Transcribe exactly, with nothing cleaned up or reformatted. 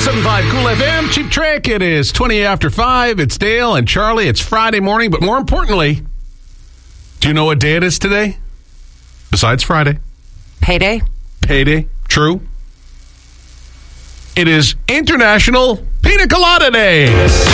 seven point five Cool F M, Cheap Trick. It is twenty after five. It's Dale and Charlie. It's Friday morning, but more importantly, do you know what day it is today? Besides Friday. Payday? Payday. True. It is International Pina Colada Day.